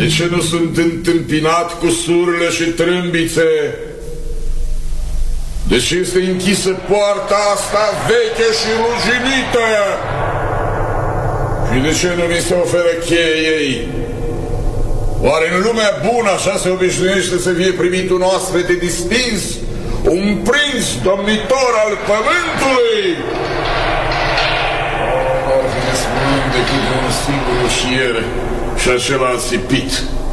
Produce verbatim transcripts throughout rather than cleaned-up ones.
De ce nu sunt întâmpinat cu surle și trâmbițe? De ce este închisă poarta asta veche și ruginită? Și de ce nu mi se oferă cheie ei? Oare în lumea bună așa se obișnuiește să fie primit un oaspete distins? Un prinț domnitor al pământului? Or fi nespământ decât un singur ușier și acela țipit.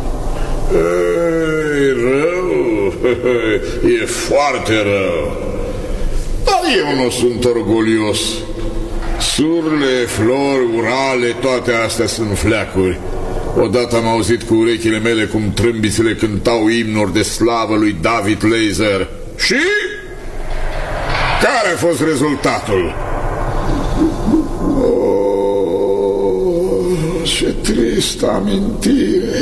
E rău, e foarte rău. Dar eu nu sunt orgolios. Surle, flori, urale, toate astea sunt fleacuri. Odată am auzit cu urechile mele cum trâmbițele cântau imnuri de slavă lui David Laser. Și? Care a fost rezultatul? Oh, ce tristă amintire.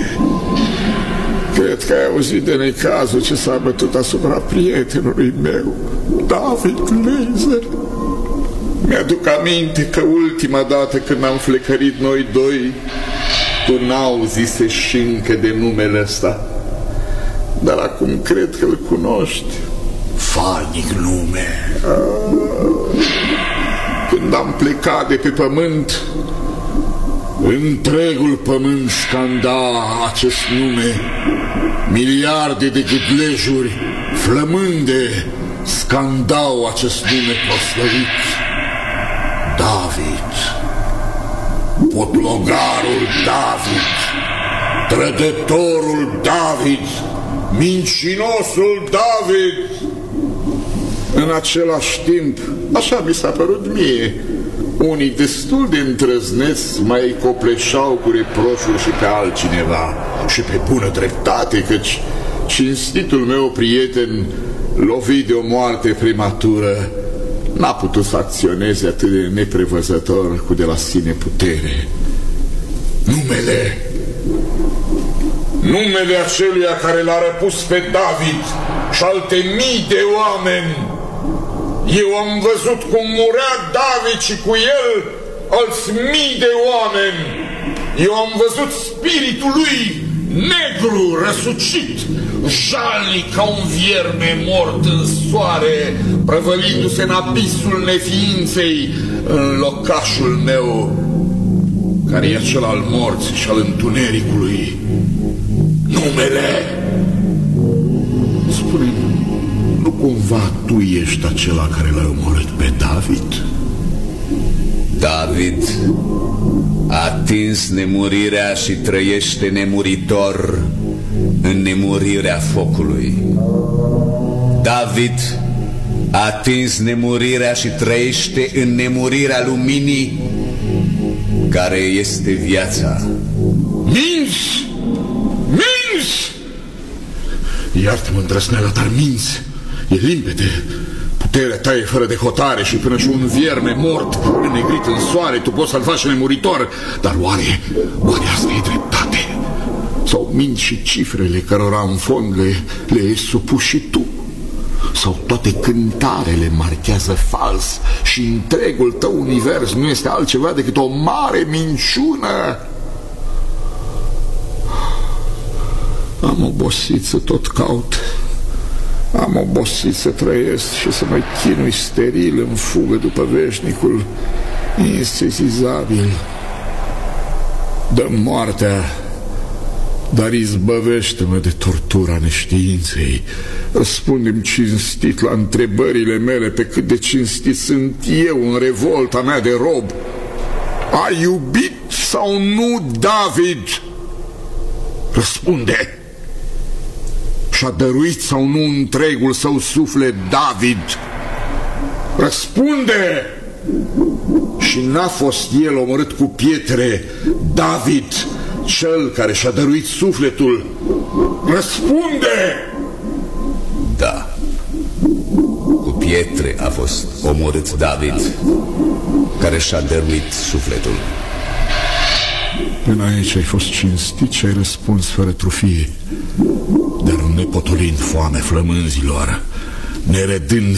Cred că ai auzit de necazul ce s-a bătut asupra prietenului meu, David Laser. Mi-aduc aminte că ultima dată când am flecărit noi doi, tu n-auzise și încă de numele ăsta. Dar acum cred că îl cunoști. Falnic nume. Când am plecat de pe pământ, întregul pământ scanda acest nume. Miliarde de gâdlejuri flămânde scandau acest nume proslăvit. David, potlogarul David, trădătorul David, mincinosul David. În același timp, așa mi s-a părut mie, unii destul de îndrăzneți mai copleșau cu reproșuri și pe altcineva. Și pe bună dreptate, căci cinstitul meu prieten, lovit de o moarte prematură, n-a putut să acționeze atât de neprevăzător cu de la sine putere. Numele Numele aceluia care l-a răpus pe David și alte mii de oameni. Eu am văzut cum murea David și cu el alți mii de oameni. Eu am văzut spiritul lui negru, răsucit, jalnic ca un vierme mort în soare, prăvălindu-se în abisul neființei, în locașul meu, care e acela al morții și al întunericului. Numele! Spune-mi, nu cumva tu ești acela care l-a omorât pe David? David a atins nemurirea și trăiește nemuritor în nemurirea focului. David a atins nemurirea și trăiește în nemurirea luminii, care este viața. Minți! Minți! Iartă-mă îndrăsneala, dar minți. E limpede. Puterea ta e fără de hotare și până și un vierme mort, înnegrit în soare, tu poți să-l faci nemuritor. Dar oare, oare asta e dreptate? Sau minți și cifrele cărora în fond le, le ești supus și tu? Sau toate cântarele marchează fals și întregul tău univers nu este altceva decât o mare minciună? Am obosit să tot caut. Am obosit să trăiesc și să mă chinui steril în fugă după veșnicul insesizabil. Dă moartea, dar izbăvește-mă de tortura neștiinței. Răspunde-mi cinstit la întrebările mele, pe cât de cinstit sunt eu în revolta mea de rob. Ai iubit sau nu David? Răspunde! Și-a dăruit sau nu întregul său suflet David? Răspunde! Și n-a fost el omorât cu pietre, David, cel care și-a dăruit sufletul? Răspunde! Da, cu pietre a fost omorât David, care și-a dăruit sufletul. Până aici ai fost cinstit și ai răspuns fără trufie, dar nepotolind foame flămânzilor, neredând